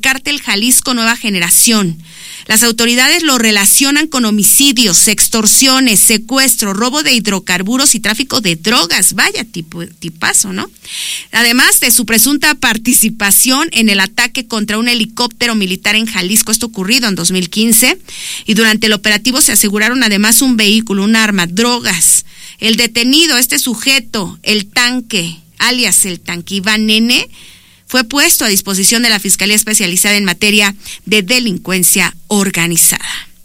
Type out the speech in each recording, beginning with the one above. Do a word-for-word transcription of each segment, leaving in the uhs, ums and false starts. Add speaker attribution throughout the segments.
Speaker 1: Cártel Jalisco Nueva Generación. Las autoridades lo relacionan con homicidios, extorsiones, secuestro, robo de hidrocarburos y tráfico de drogas. Vaya tipo, tipazo, ¿no? Además de su presunta participación en el ataque contra un helicóptero militar en Jalisco, esto ocurrido en dos mil quince, y durante el operativo se aseguraron además un vehículo, un arma, drogas. El detenido, este sujeto, el tanque, alias el tanque Iván N., fue puesto a disposición de la Fiscalía Especializada en Materia de Delincuencia Organizada.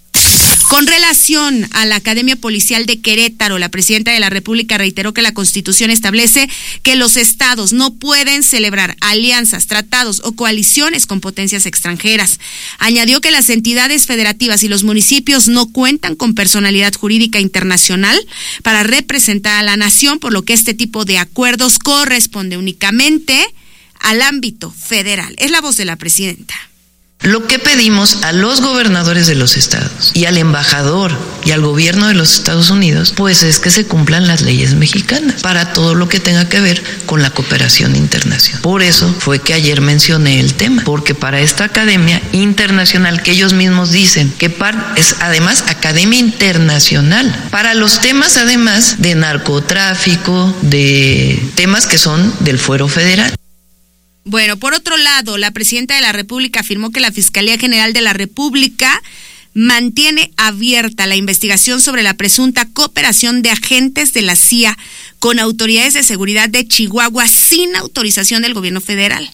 Speaker 1: Con relación a la Academia Policial de Querétaro, la presidenta de la República reiteró que la Constitución establece que los estados no pueden celebrar alianzas, tratados o coaliciones con potencias extranjeras. Añadió que las entidades federativas y los municipios no cuentan con personalidad jurídica internacional para representar a la nación, por lo que este tipo de acuerdos corresponde únicamente al ámbito federal. Es la voz de la presidenta.
Speaker 2: Lo que pedimos a los gobernadores de los estados y al embajador y al gobierno de los Estados Unidos, pues es que se cumplan las leyes mexicanas para todo lo que tenga que ver con la cooperación internacional. Por eso fue que ayer mencioné el tema, porque para esta academia internacional que ellos mismos dicen que par, es además academia internacional, para los temas además de narcotráfico, de temas que son del fuero federal.
Speaker 1: Bueno, por otro lado, la presidenta de la República afirmó que la Fiscalía General de la República mantiene abierta la investigación sobre la presunta cooperación de agentes de la C I A con autoridades de seguridad de Chihuahua sin autorización del gobierno federal.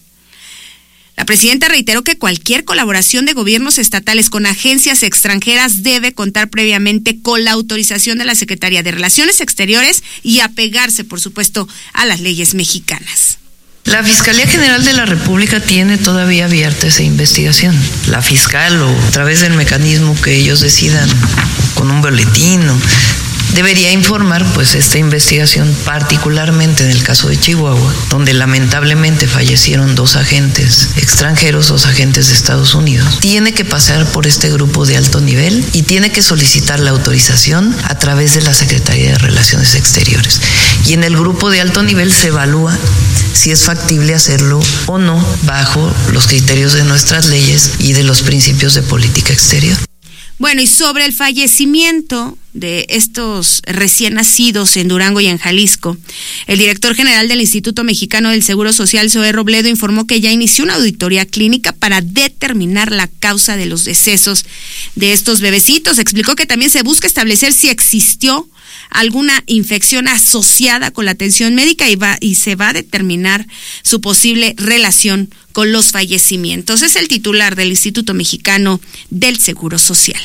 Speaker 1: La presidenta reiteró que cualquier colaboración de gobiernos estatales con agencias extranjeras debe contar previamente con la autorización de la Secretaría de Relaciones Exteriores y apegarse, por supuesto, a las leyes mexicanas.
Speaker 2: La Fiscalía General de la República tiene todavía abierta esa investigación. La fiscal, o a través del mecanismo que ellos decidan, con un boletín, o debería informar pues esta investigación, particularmente en el caso de Chihuahua, donde lamentablemente fallecieron dos agentes extranjeros, dos agentes de Estados Unidos. Tiene que pasar por este grupo de alto nivel y tiene que solicitar la autorización a través de la Secretaría de Relaciones Exteriores. Y en el grupo de alto nivel se evalúa si es factible hacerlo o no bajo los criterios de nuestras leyes y de los principios de política exterior.
Speaker 1: Bueno, y sobre el fallecimiento de estos recién nacidos en Durango y en Jalisco, el director general del Instituto Mexicano del Seguro Social, Zoé Robledo, informó que ya inició una auditoría clínica para determinar la causa de los decesos de estos bebecitos. Explicó que también se busca establecer si existió alguna infección asociada con la atención médica y, va, y se va a determinar su posible relación con los fallecimientos. Es el titular del Instituto Mexicano del Seguro Social.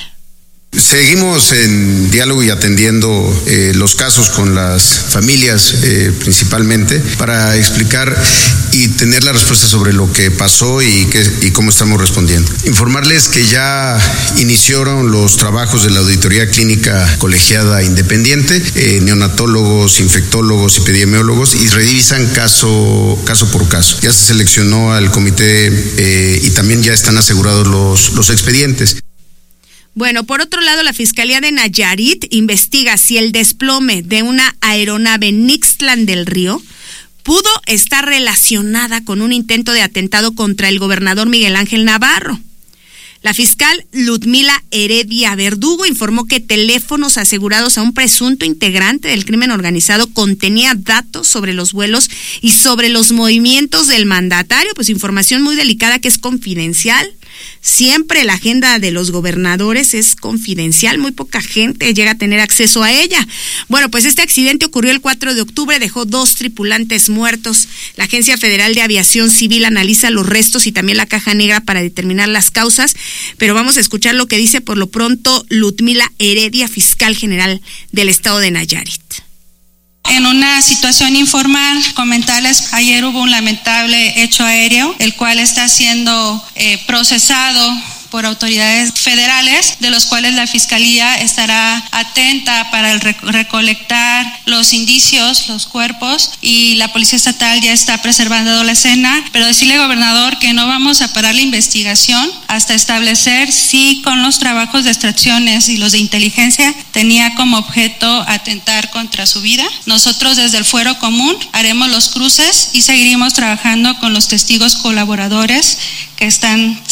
Speaker 3: Seguimos en diálogo y atendiendo eh, los casos con las familias eh, principalmente para explicar y tener la respuesta sobre lo que pasó y, qué, y cómo estamos respondiendo. Informarles que ya iniciaron los trabajos de la auditoría clínica colegiada independiente, eh, neonatólogos, infectólogos, epidemiólogos, y revisan caso, caso por caso. Ya se seleccionó al comité eh, y también ya están asegurados los, los expedientes.
Speaker 1: Bueno, por otro lado, la Fiscalía de Nayarit investiga si el desplome de una aeronave en Ixtlán del Río pudo estar relacionada con un intento de atentado contra el gobernador Miguel Ángel Navarro. La fiscal Ludmila Heredia Verdugo informó que teléfonos asegurados a un presunto integrante del crimen organizado contenía datos sobre los vuelos y sobre los movimientos del mandatario, pues información muy delicada que es confidencial. Siempre la agenda de los gobernadores es confidencial, muy poca gente llega a tener acceso a ella. Bueno, pues este accidente ocurrió el cuatro de octubre, dejó dos tripulantes muertos. La Agencia Federal de Aviación Civil analiza los restos y también la caja negra para determinar las causas, pero vamos a escuchar lo que dice por lo pronto Ludmila Heredia, fiscal general del estado de Nayarit.
Speaker 4: En una situación informal, comentarles, ayer hubo un lamentable hecho aéreo, el cual está siendo eh, procesado por autoridades federales, de los cuales la Fiscalía estará atenta para el rec- recolectar los indicios, los cuerpos, y la Policía Estatal ya está preservando la escena, pero decirle, gobernador, que no vamos a parar la investigación hasta establecer si con los trabajos de extracciones y los de inteligencia tenía como objeto atentar contra su vida. Nosotros desde el Fuero Común haremos los cruces y seguiremos trabajando con los testigos colaboradores que están